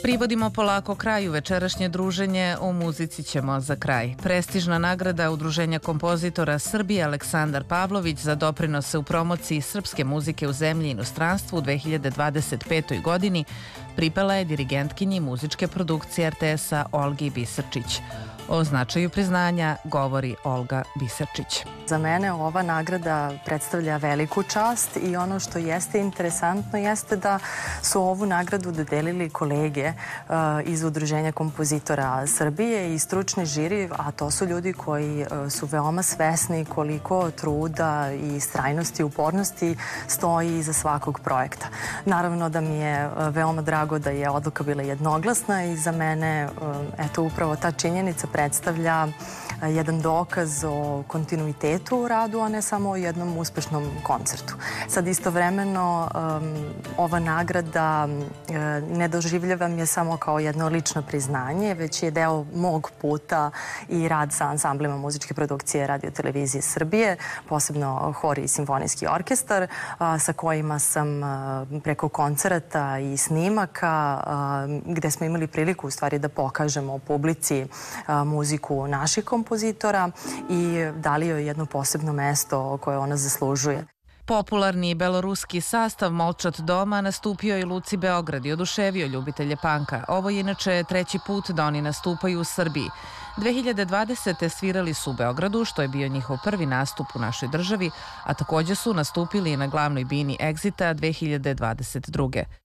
Privodimo polako kraju večerašnje druženje, o muzici ćemo za kraj. Prestižna nagrada Udruženja kompozitora Srbije Aleksandar Pavlović za doprinose u promociji srpske muzike u zemlji i inostranstvu u 2025. godini pripala je dirigentkinji muzičke produkcije RTS-a Olgi Bisserčić. O značaju priznanja govori Olga Bisserčić. Za mene ova nagrada predstavlja veliku čast i ono što jeste interesantno jeste da su ovu nagradu dodelili kolege iz Udruženja kompozitora Srbije i stručni žiri, a to su ljudi koji su veoma svesni koliko truda i istrajnosti i upornosti stoji iza svakog projekta. Naravno da mi je veoma drago da je odluka bila jednoglasna i za mene upravo ta činjenica predstavlja jedan dokaz o kontinuitetu u radu, a ne samo o jednom uspešnom koncertu. Sad istovremeno ova nagrada ne doživljavam je samo kao jedno lično priznanje, već je deo mog puta i rad sa ansamblima muzičke produkcije Radio televizije Srbije, posebno hor i simfonijski orkestar, sa kojima sam preko koncerata i snimaka, gde smo imali priliku u stvari da pokažemo publici muziku naših kompozitora i dali joj jedno posebno mesto koje ona zaslužuje. Popularni beloruski sastav Molčat doma nastupio i Luci Beograd i oduševio ljubitelje panka. Ovo je inače treći put da oni nastupaju u Srbiji. 2020. svirali su u Beogradu, što je bio njihov prvi nastup u našoj državi, a također su nastupili i na glavnoj bini Exita 2022.